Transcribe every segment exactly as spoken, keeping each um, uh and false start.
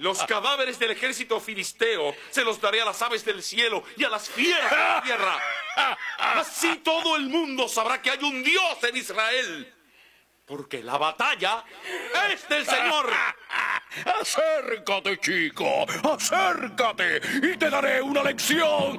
Los cadáveres del ejército filisteo se los daré a las aves del cielo y a las fieras de la tierra. Así todo el mundo sabrá que hay un Dios en Israel. Porque la batalla es del Señor. Acércate, chico, acércate y te daré una lección.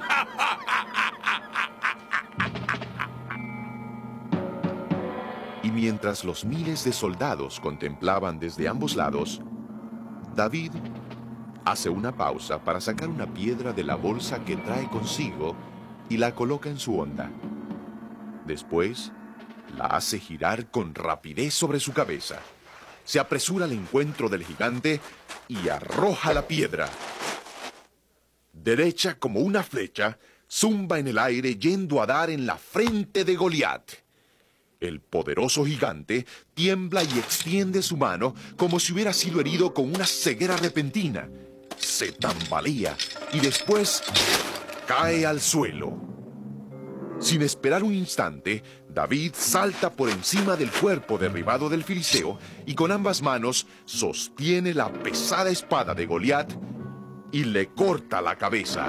Y mientras los miles de soldados contemplaban desde ambos lados, David hace una pausa para sacar una piedra de la bolsa que trae consigo y la coloca en su honda. Después, la hace girar con rapidez sobre su cabeza. Se apresura al encuentro del gigante y arroja la piedra. Derecha como una flecha, zumba en el aire yendo a dar en la frente de Goliat. El poderoso gigante tiembla y extiende su mano como si hubiera sido herido con una ceguera repentina. Se tambalea y después cae al suelo. Sin esperar un instante, David salta por encima del cuerpo derribado del filisteo y con ambas manos sostiene la pesada espada de Goliat y le corta la cabeza.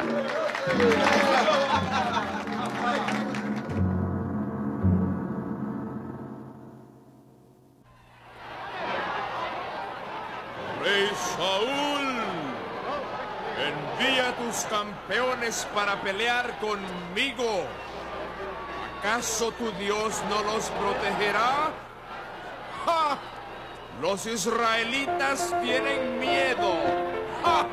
Rey Saúl, envía a tus campeones para pelear conmigo. ¿Acaso tu Dios no los protegerá? ¡Ja! Los israelitas tienen miedo. ¡Ja!